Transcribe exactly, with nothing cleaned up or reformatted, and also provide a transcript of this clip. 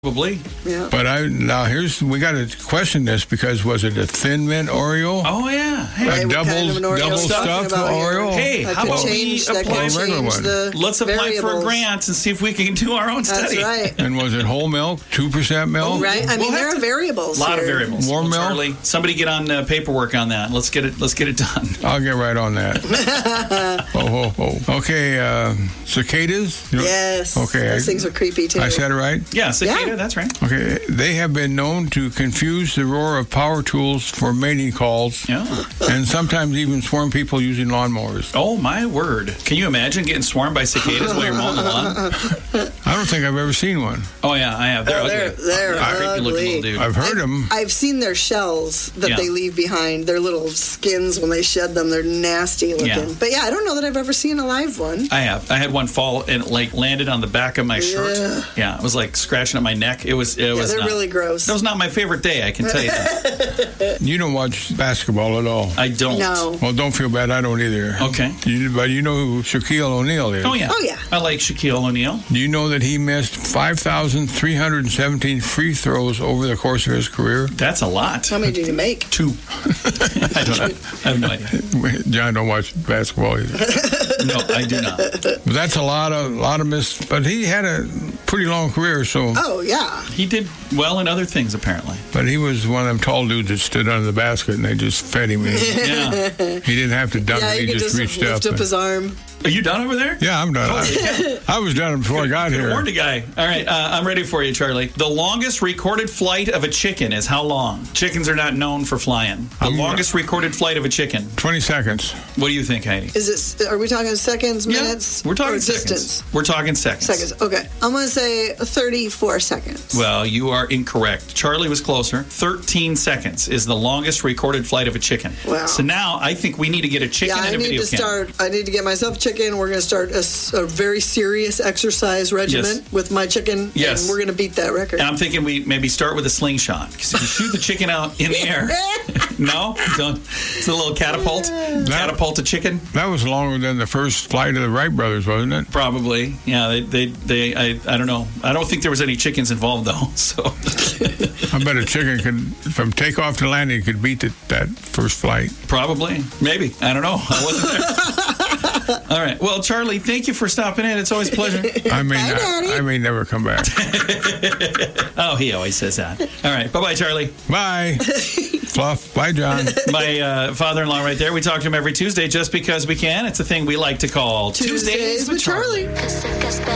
Probably. Yeah. But I now here's we got to question this because was it a Thin Mint Oreo? Oh, yeah. Hey, A Right, what double kind of an Oreo double are we talking stuffed about here? Oreo? Hey, That how could about we change, that apply could for a regular change one? the Let's apply variables. for a grant and see if we can do our own That's study. right. And was it whole milk, two percent milk? Right? I mean, We'll have there are to- variables A lot of here. variables. Warm Well, milk? Charlie, somebody get on uh, paperwork on that. Let's get it. Let's get it done. I'll get right on that. oh, oh, oh. Okay, uh, cicadas? You know- Yes. Okay, Those I- things are creepy, too. I said it right? Yeah, cicada. Yeah. That's right. Okay, they have been known to confuse the roar of power tools for mating calls Yeah. and sometimes even swarm people using lawnmowers. Oh my word! Can you imagine getting swarmed by cicadas while you're mowing the lawn? I don't think I've ever seen one. Oh yeah, I have. They're Oh, ugly. they're- they're creepy looking ugly. little dude. I've heard I've, them. I've seen their shells that Yeah. they leave behind. Their little skins when they shed them. They're nasty looking. Yeah. But yeah, I don't know that I've ever seen a live one. I have. I had one fall and it, like landed on the back of my shirt. Yeah. Yeah, it was like scratching at my neck. It was. It Yeah, was. they're not, really gross. That was not my favorite day. I can tell you that. You don't watch basketball at all. I don't. No. Well, don't feel bad. I don't either. Okay. You, but you know who Shaquille O'Neal is. Oh yeah. Oh, yeah. I like Shaquille O'Neal. Do you know that he missed five thousand three hundred seventeen free throws over the course of his career? That's a lot. How many did you make? Two. I don't know. I have no idea. John don't watch basketball either. No, I do not. But that's a lot of lot of miss. But he had a pretty long career, so. Oh, yeah. He did well in other things apparently. But he was one of them tall dudes that stood under the basket and they just fed him. in. Yeah. He didn't have to dunk Yeah, it. you He could just just reached lift up. up his arm. Are you done over there? Yeah, I'm done. I, I was done before I got Could've here. warned a guy. All right, uh, I'm ready for you, Charlie. The longest recorded flight of a chicken is how long? Chickens are not known for flying. The I'm- longest recorded flight of a chicken. twenty seconds. What do you think, Heidi? Is it? Are we talking seconds, minutes? We're talking or seconds. distance? We're talking seconds. Seconds. Okay. I'm going to say thirty-four seconds. Well, you are incorrect. Charlie was closer. thirteen seconds is the longest recorded flight of a chicken. Wow. So now I think we need to get a chicken yeah, and I a need video to camera. start. I need to get myself chicken. We're going to start a, s- a very serious exercise regimen Yes. with my chicken. Yes. And we're going to beat that record. And I'm thinking we maybe start with a slingshot. Because if you shoot the chicken out in the air, no? Don't. It's a little catapult. Catapult a chicken? That was longer than the first flight of the Wright brothers, wasn't it? Probably. Yeah, they, they, they I, I don't know. I don't think there was any chickens involved, though. So, I bet a chicken could, from takeoff to landing, could beat the, that first flight. probably. Maybe. I don't know. I wasn't there. All right. Well, Charlie, thank you for stopping in. It's always a pleasure. I may, Bye, not, Daddy. I may never come back. Oh, he always says that. All right. Bye-bye, Charlie. Bye. Fluff. Bye, John. My uh, father-in-law right there. We talk to him every Tuesday just because we can. It's a thing we like to call Tuesdays with Charlie.